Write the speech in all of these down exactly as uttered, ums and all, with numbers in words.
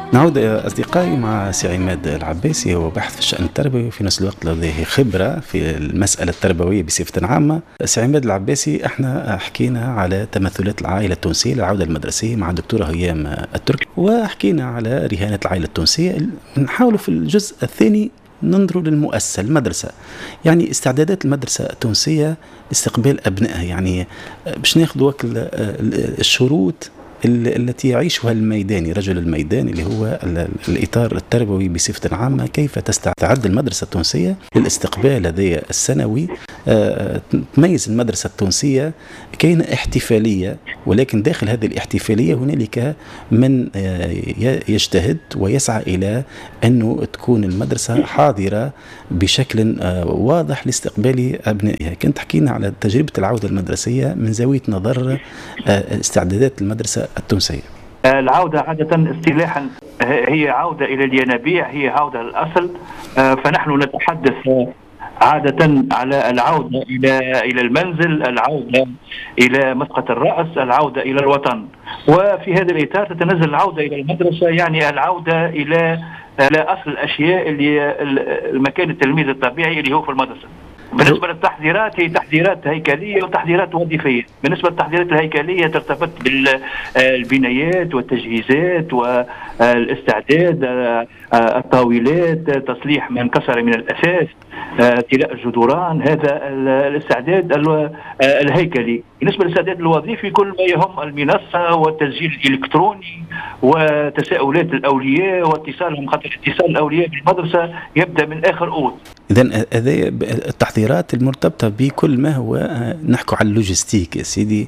نعود أصدقائي مع سي عماد العباسي، هو باحث في الشأن التربوي وفي نفس الوقت لديه خبرة في المسألة التربوية بصفة عامة. سي عماد العباسي، احنا حكينا على تمثلات العائلة التونسية للعودة المدرسية مع الدكتورة هيام التركي، وحكينا على رهانة العائلة التونسية. نحاول في الجزء الثاني ننظر للمؤسسة المدرسة، يعني استعدادات المدرسة التونسية لاستقبال أبنائها، يعني باش ناخذ وقت الشروط التي يعيشها الميداني، رجل الميدان اللي هو الإطار التربوي بصفة عامة. كيف تستعد المدرسة التونسية للاستقبال هذا السنوي؟ تميز المدرسة التونسية كاينة احتفالية، ولكن داخل هذه الاحتفالية هنالك من يجتهد ويسعى إلى أنه تكون المدرسة حاضرة بشكل واضح لاستقبال أبنائها. كنت حكينا على تجربة العودة المدرسية من زاوية نظر استعدادات المدرسة التونسية. العودة عادة اصطلاحا هي عودة إلى الينابيع، هي عودة للأصل. فنحن نتحدث عادة على العودة إلى إلى المنزل، العودة إلى مسقط الرأس، العودة إلى الوطن. وفي هذا الإطار تتنزل العودة إلى المدرسة، يعني العودة إلى إلى أصل الأشياء اللي المكان التلميذ الطبيعي اللي هو في المدرسة. بالنسبة للتحضيرات، هي تحضيرات هيكلية وتحضيرات وظيفية. بالنسبة للتحضيرات الهيكلية ترتبط بالبنايات والتجهيزات والاستعداد، الطاولات، تصليح ما انكسر من الأساس، تلاء الجدران، هذا الاستعداد الهيكلي. بالنسبة للاستعداد الوظيفي كل ما يهم المنصة والتسجيل الإلكتروني وتساؤلات الأولياء واتصالهم، خاطر اتصال الأولياء بالمدرسة يبدأ من آخر أوت. إذن هذه التحضيرات المرتبطة بكل ما هو نحكو على اللوجستيك يا سيدي،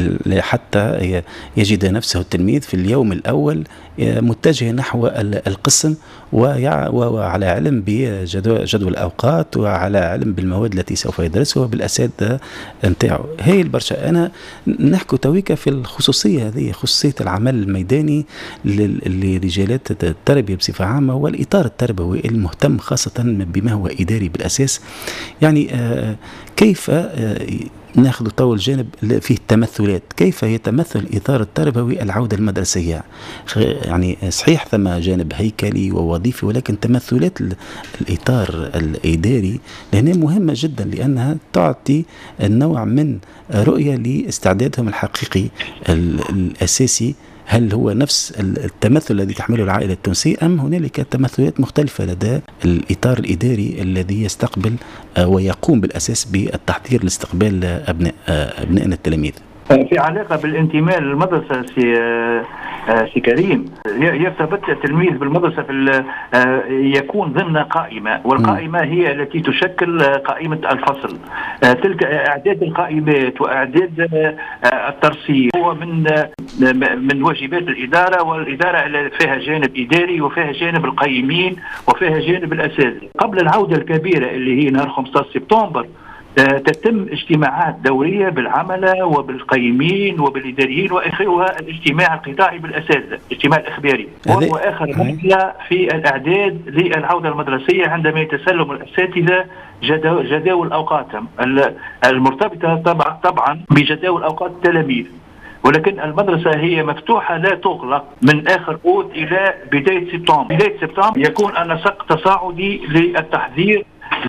حتى يجد نفسه التلميذ في اليوم الأول متجه نحو القسم وعلى علم بجدول الأوقات وعلى علم بالمواد التي سوف يدرسها بالأساتذة نتاعو. هي البرشا. أنا نحكو تويكا في الخصوصية هذه، خصوصية العمل الميداني لرجالات التربية بصفة عامة، والإطار التربوي المهتم خاصة بما هو إداري بالأساس. يعني كيف ناخذ طول الجانب فيه التمثلات، كيف يتمثل الإطار التربوي العودة المدرسية؟ يعني صحيح ثم جانب هيكلي ووظيفي، ولكن تمثلات الإطار الإداري لهنا مهمة جدا، لأنها تعطي النوع من رؤية لاستعدادهم الحقيقي الأساسي. هل هو نفس التمثل الذي تحمله العائلة التونسية، أم هنالك تمثلات مختلفة لدى الإطار الإداري الذي يستقبل ويقوم بالأساس بالتحضير لاستقبال أبناء أبنائنا التلاميذ؟ في علاقة بالانتماء للمدرسة سي سي كريم، يرتبط التلميذ بالمدرسة في يكون ضمن قائمة، والقائمة هي التي تشكل قائمة الفصل. تلك إعداد القائمات وإعداد الترسيم هو من من واجبات الإدارة، والإدارة فيها جانب إداري وفيها جانب القيمين وفيها جانب الأساتذة. قبل العودة الكبيرة اللي هي نهار خمسة عشر سبتمبر تتم اجتماعات دورية بالعملة وبالقيمين وبالإداريين، وآخرها الاجتماع القطاعي بالأساتذة، الاجتماع الإخباري، وهو آخر مرحلة في الإعداد للعودة المدرسية عندما يتسلم الأساتذة جداول أوقاتهم المرتبطة طبعا طبعا بجداول أوقات التلاميذ. ولكن المدرسة هي مفتوحة لا تغلق من آخر أوت إلى بداية سبتمبر. بداية سبتمبر يكون النسق تصاعدي للتحضير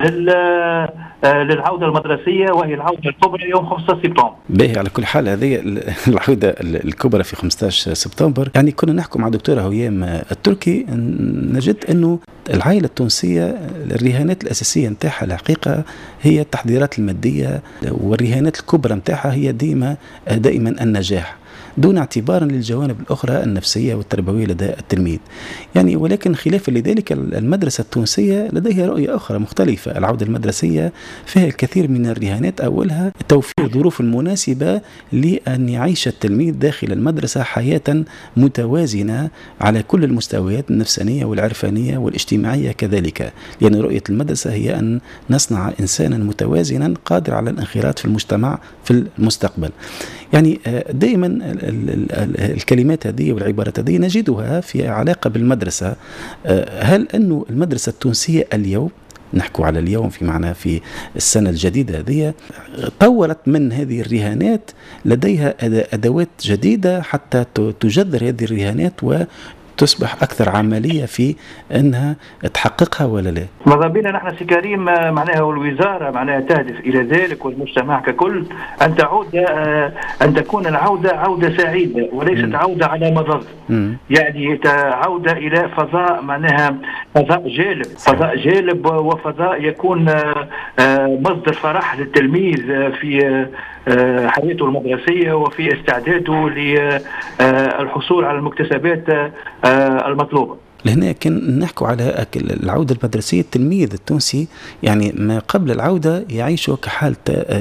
للعودة المدرسية، وهي العودة الكبرى يوم خمسة عشر سبتمبر. باهي، على كل حال هذه العودة الكبرى في خمسة عشر سبتمبر. يعني كنا نحكم مع دكتورة هيام التركي، نجد أنه العائلة التونسية الرهانات الأساسية نتاعها الحقيقة هي التحضيرات المادية، والرهانات الكبرى نتاعها هي دائما دائما النجاح، دون اعتبار للجوانب الأخرى النفسية والتربوية لدى التلميذ. يعني ولكن خلافا لذلك المدرسة التونسية لديها رؤية أخرى مختلفة. العودة المدرسية فيها الكثير من الرهانات، أولها توفير الظروف المناسبة لأن يعيش التلميذ داخل المدرسة حياة متوازنة على كل المستويات النفسانية والعرفانية والاجتماعية كذلك، لأن رؤية المدرسة هي أن نصنع إنسانا متوازنا قادر على الانخراط في المجتمع في المستقبل. يعني دائما الكلمات هذه والعبارات هذه نجدها في علاقة بالمدرسة. هل أن المدرسة التونسية اليوم، نحكو على اليوم في معنى في السنة الجديدة هذه، طورت من هذه الرهانات، لديها أدوات جديدة حتى تجذر هذه الرهانات تصبح أكثر عملية في أنها تحققها ولا لا؟ ماذا بينا نحن سي كريم معناها والوزارة معناها تهدف إلى ذلك، والمجتمع ككل أن تعود أن تكون العودة عودة سعيدة وليست م. عودة على مضض، يعني عودة إلى فضاء معناها فضاء جالب، فضاء جالب وفضاء يكون مصدر فرح للتلميذ في حياته المدرسية وفي استعداده للحصول على المكتسبات المطلوبة. لهنا كان نحكوا على العودة المدرسية. التلميذ التونسي يعني ما قبل العودة يعيش كحالة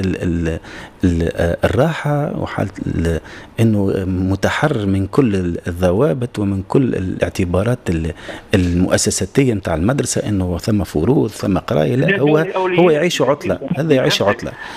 الراحة وحالة أنه متحرر من كل الضوابط ومن كل الاعتبارات المؤسساتية متاع المدرسة، أنه ثم فروض ثم قراية. لا، هو هو يعيش عطلة، هذا يعيش عطلة.